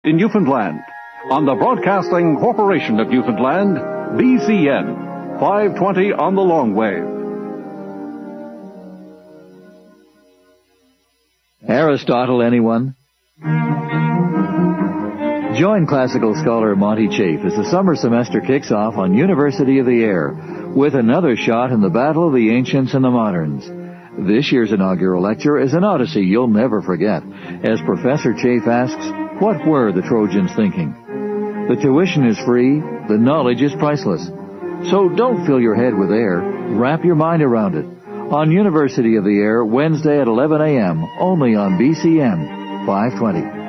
in Newfoundland. On the Broadcasting Corporation of Newfoundland, BCN, 520 on the long wave. Aristotle, anyone? Join classical scholar Monty Chafe as the summer semester kicks off on University of the Air with another shot in the battle of the ancients and the moderns. This year's inaugural lecture is an odyssey you'll never forget, as Professor Chafe asks, what were the Trojans thinking? The tuition is free, the knowledge is priceless. So don't fill your head with air, wrap your mind around it. On University of the Air, Wednesday at 11 a.m., only on BCN 520.